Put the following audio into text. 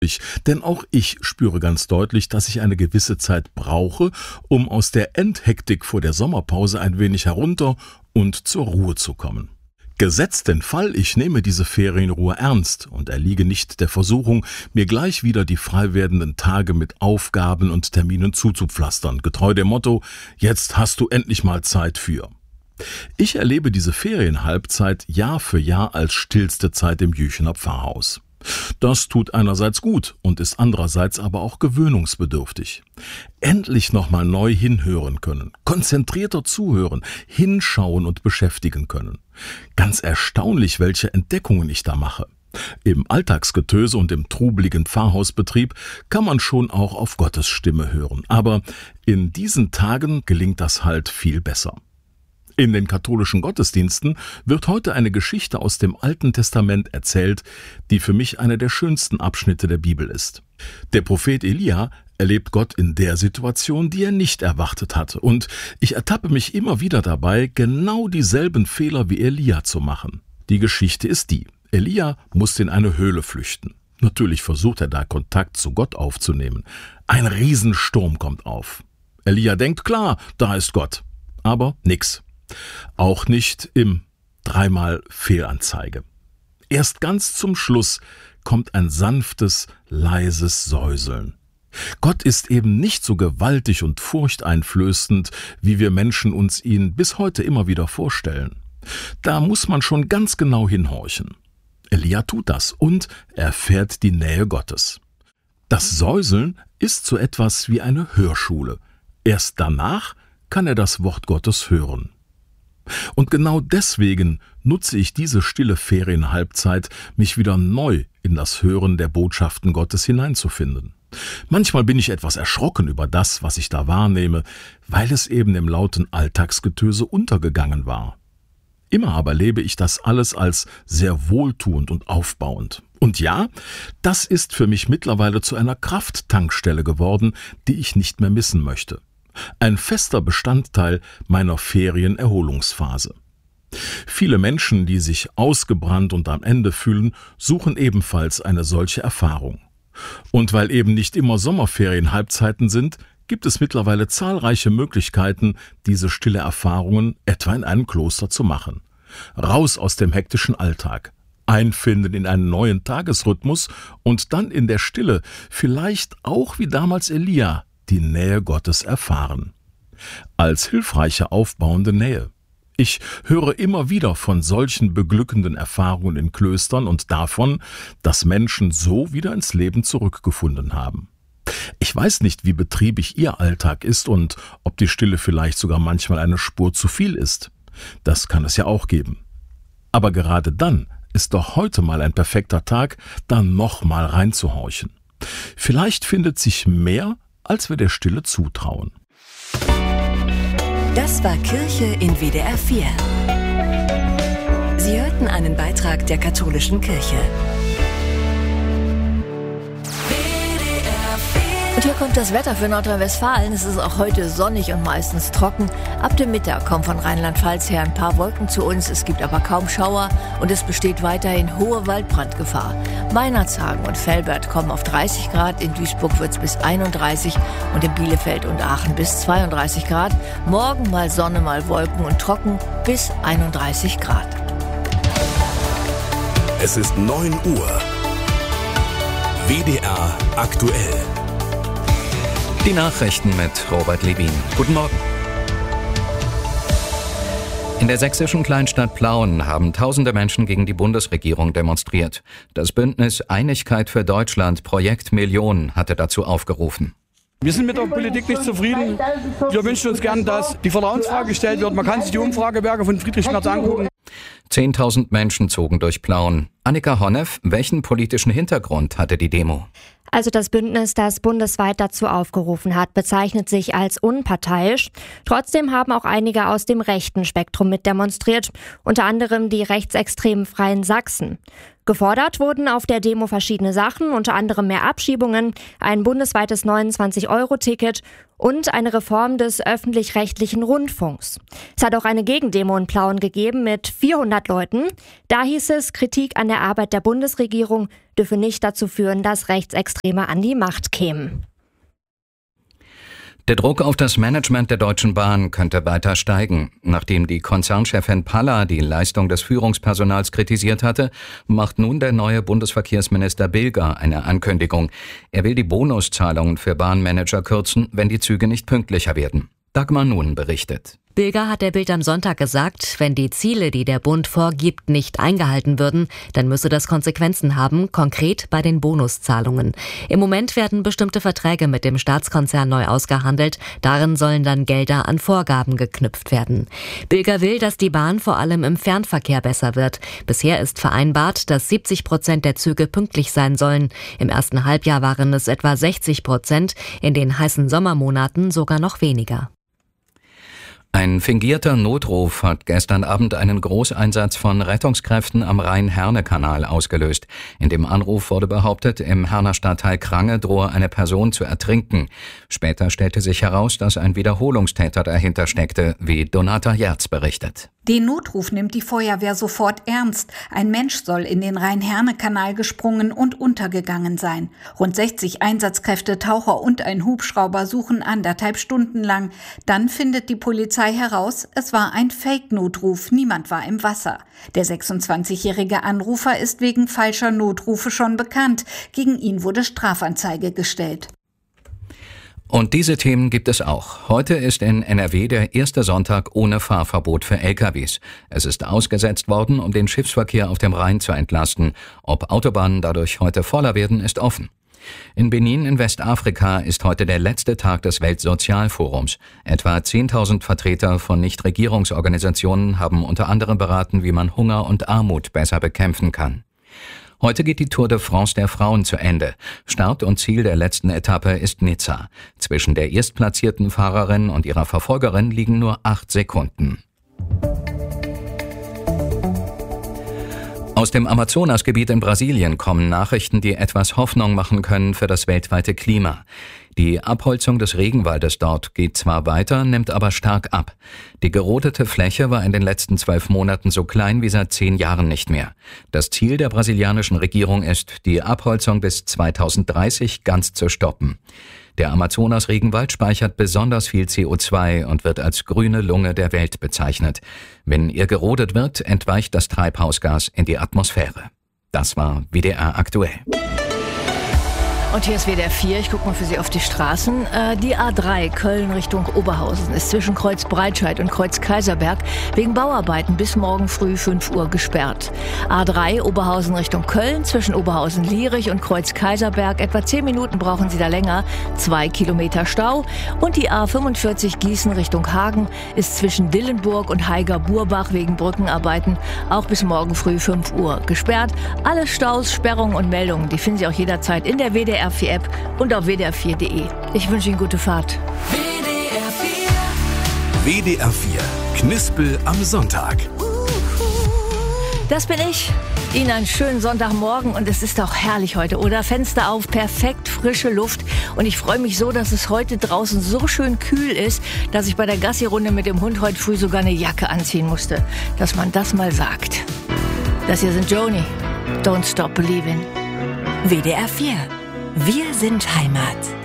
Denn auch ich spüre ganz deutlich, dass ich eine gewisse Zeit brauche, um aus der Endhektik vor der Sommerpause ein wenig herunter und zur Ruhe zu kommen. Gesetzt den Fall, ich nehme diese Ferienruhe ernst und erliege nicht der Versuchung, mir gleich wieder die frei werdenden Tage mit Aufgaben und Terminen zuzupflastern, getreu dem Motto, jetzt hast du endlich mal Zeit für. Ich erlebe diese Ferienhalbzeit Jahr für Jahr als stillste Zeit im Jüchener Pfarrhaus. Das tut einerseits gut und ist andererseits aber auch gewöhnungsbedürftig. Endlich nochmal neu hinhören können, konzentrierter zuhören, hinschauen und beschäftigen können. Ganz erstaunlich, welche Entdeckungen ich da mache. Im Alltagsgetöse und im trubeligen Pfarrhausbetrieb kann man schon auch auf Gottes Stimme hören. Aber in diesen Tagen gelingt das halt viel besser. In den katholischen Gottesdiensten wird heute eine Geschichte aus dem Alten Testament erzählt, die für mich eine der schönsten Abschnitte der Bibel ist. Der Prophet Elia erlebt Gott in der Situation, die er nicht erwartet hatte. Und ich ertappe mich immer wieder dabei, genau dieselben Fehler wie Elia zu machen. Die Geschichte ist die: Elia musste in eine Höhle flüchten. Natürlich versucht er da Kontakt zu Gott aufzunehmen. Ein Riesensturm kommt auf. Elia denkt, klar, da ist Gott. Aber nix. Auch nicht im 3-mal Fehlanzeige. Erst ganz zum Schluss kommt ein sanftes, leises Säuseln. Gott ist eben nicht so gewaltig und furchteinflößend, wie wir Menschen uns ihn bis heute immer wieder vorstellen. Da muss man schon ganz genau hinhorchen. Elia tut das und erfährt die Nähe Gottes. Das Säuseln ist so etwas wie eine Hörschule. Erst danach kann er das Wort Gottes hören. Und genau deswegen nutze ich diese stille Ferienhalbzeit, mich wieder neu in das Hören der Botschaften Gottes hineinzufinden. Manchmal bin ich etwas erschrocken über das, was ich da wahrnehme, weil es eben im lauten Alltagsgetöse untergegangen war. Immer aber lebe ich das alles als sehr wohltuend und aufbauend. Und ja, das ist für mich mittlerweile zu einer Krafttankstelle geworden, die ich nicht mehr missen möchte. Ein fester Bestandteil meiner Ferienerholungsphase. Viele Menschen, die sich ausgebrannt und am Ende fühlen, suchen ebenfalls eine solche Erfahrung. Und weil eben nicht immer Sommerferien-Halbzeiten sind, gibt es mittlerweile zahlreiche Möglichkeiten, diese stille Erfahrungen etwa in einem Kloster zu machen. Raus aus dem hektischen Alltag, einfinden in einen neuen Tagesrhythmus und dann in der Stille, vielleicht auch wie damals Elia, die Nähe Gottes erfahren. Als hilfreiche aufbauende Nähe. Ich höre immer wieder von solchen beglückenden Erfahrungen in Klöstern und davon, dass Menschen so wieder ins Leben zurückgefunden haben. Ich weiß nicht, wie betriebig Ihr Alltag ist und ob die Stille vielleicht sogar manchmal eine Spur zu viel ist. Das kann es ja auch geben. Aber gerade dann ist doch heute mal ein perfekter Tag, da nochmal reinzuhorchen. Vielleicht findet sich mehr, als wir der Stille zutrauen. Das war Kirche in WDR 4. Sie hörten einen Beitrag der katholischen Kirche. Und hier kommt das Wetter für Nordrhein-Westfalen. Es ist auch heute sonnig und meistens trocken. Ab dem Mittag kommen von Rheinland-Pfalz her ein paar Wolken zu uns. Es gibt aber kaum Schauer und es besteht weiterhin hohe Waldbrandgefahr. Meinerzhagen und Velbert kommen auf 30 Grad. In Duisburg wird es bis 31 und in Bielefeld und Aachen bis 32 Grad. Morgen mal Sonne, mal Wolken und trocken bis 31 Grad. Es ist 9 Uhr. WDR aktuell. Die Nachrichten mit Robert Levin. Guten Morgen. In der sächsischen Kleinstadt Plauen haben tausende Menschen gegen die Bundesregierung demonstriert. Das Bündnis Einigkeit für Deutschland, Projekt Million, hatte dazu aufgerufen. Wir sind mit der Politik nicht zufrieden. Wir wünschen uns gern, dass die Vertrauensfrage gestellt wird. Man kann sich die Umfragewerke von Friedrich Merz angucken. 10.000 Menschen zogen durch Plauen. Annika Honneff, welchen politischen Hintergrund hatte die Demo? Also das Bündnis, das bundesweit dazu aufgerufen hat, bezeichnet sich als unparteiisch. Trotzdem haben auch einige aus dem rechten Spektrum mitdemonstriert, unter anderem die rechtsextremen Freien Sachsen. Gefordert wurden auf der Demo verschiedene Sachen, unter anderem mehr Abschiebungen, ein bundesweites 29-Euro-Ticket und eine Reform des öffentlich-rechtlichen Rundfunks. Es hat auch eine Gegendemo in Plauen gegeben mit 400 Leuten. Da hieß es, Kritik an der Arbeit der Bundesregierung dürfe nicht dazu führen, dass Rechtsextreme an die Macht kämen. Der Druck auf das Management der Deutschen Bahn könnte weiter steigen. Nachdem die Konzernchefin Palla die Leistung des Führungspersonals kritisiert hatte, macht nun der neue Bundesverkehrsminister Bilger eine Ankündigung. Er will die Bonuszahlungen für Bahnmanager kürzen, wenn die Züge nicht pünktlicher werden. Dagmar Nun berichtet. Bilger hat der Bild am Sonntag gesagt, wenn die Ziele, die der Bund vorgibt, nicht eingehalten würden, dann müsse das Konsequenzen haben, konkret bei den Bonuszahlungen. Im Moment werden bestimmte Verträge mit dem Staatskonzern neu ausgehandelt. Darin sollen dann Gelder an Vorgaben geknüpft werden. Bilger will, dass die Bahn vor allem im Fernverkehr besser wird. Bisher ist vereinbart, dass 70% der Züge pünktlich sein sollen. Im ersten Halbjahr waren es etwa 60%, in den heißen Sommermonaten sogar noch weniger. Ein fingierter Notruf hat gestern Abend einen Großeinsatz von Rettungskräften am Rhein-Herne-Kanal ausgelöst. In dem Anruf wurde behauptet, im Herner Stadtteil Krange drohe eine Person zu ertrinken. Später stellte sich heraus, dass ein Wiederholungstäter dahinter steckte, wie Donata Jerz berichtet. Den Notruf nimmt die Feuerwehr sofort ernst. Ein Mensch soll in den Rhein-Herne-Kanal gesprungen und untergegangen sein. Rund 60 Einsatzkräfte, Taucher und ein Hubschrauber suchen 1,5 Stunden lang. Dann findet die Polizei heraus, es war ein Fake-Notruf, niemand war im Wasser. Der 26-jährige Anrufer ist wegen falscher Notrufe schon bekannt. Gegen ihn wurde Strafanzeige gestellt. Und diese Themen gibt es auch. Heute ist in NRW der erste Sonntag ohne Fahrverbot für LKWs. Es ist ausgesetzt worden, um den Schiffsverkehr auf dem Rhein zu entlasten. Ob Autobahnen dadurch heute voller werden, ist offen. In Benin in Westafrika ist heute der letzte Tag des Weltsozialforums. Etwa 10.000 Vertreter von Nichtregierungsorganisationen haben unter anderem beraten, wie man Hunger und Armut besser bekämpfen kann. Heute geht die Tour de France der Frauen zu Ende. Start und Ziel der letzten Etappe ist Nizza. Zwischen der erstplatzierten Fahrerin und ihrer Verfolgerin liegen nur 8 Sekunden. Aus dem Amazonasgebiet in Brasilien kommen Nachrichten, die etwas Hoffnung machen können für das weltweite Klima. Die Abholzung des Regenwaldes dort geht zwar weiter, nimmt aber stark ab. Die gerodete Fläche war in den letzten 12 Monaten so klein wie seit 10 Jahren nicht mehr. Das Ziel der brasilianischen Regierung ist, die Abholzung bis 2030 ganz zu stoppen. Der Amazonas-Regenwald speichert besonders viel CO2 und wird als grüne Lunge der Welt bezeichnet. Wenn er gerodet wird, entweicht das Treibhausgas in die Atmosphäre. Das war WDR aktuell. Und hier ist WDR 4, ich gucke mal für Sie auf die Straßen. Die A3 Köln Richtung Oberhausen ist zwischen Kreuz Breitscheid und Kreuz Kaiserberg wegen Bauarbeiten bis morgen früh 5 Uhr gesperrt. A3 Oberhausen Richtung Köln zwischen Oberhausen-Lierich und Kreuz Kaiserberg. Etwa 10 Minuten brauchen Sie da länger. 2 Kilometer Stau. Und die A45 Gießen Richtung Hagen ist zwischen Dillenburg und Haiger-Burbach wegen Brückenarbeiten auch bis morgen früh 5 Uhr gesperrt. Alle Staus, Sperrungen und Meldungen, die finden Sie auch jederzeit in der WDR 4-App und auf wdr4.de. Ich wünsche Ihnen gute Fahrt. WDR 4. Knispel am Sonntag. Das bin ich. Ihnen einen schönen Sonntagmorgen und es ist auch herrlich heute, oder? Fenster auf, perfekt frische Luft und ich freue mich so, dass es heute draußen so schön kühl ist, dass ich bei der Gassi-Runde mit dem Hund heute früh sogar eine Jacke anziehen musste. Dass man das mal sagt. Das hier sind Joni. Don't Stop Believin'. WDR 4. Wir sind Heimat.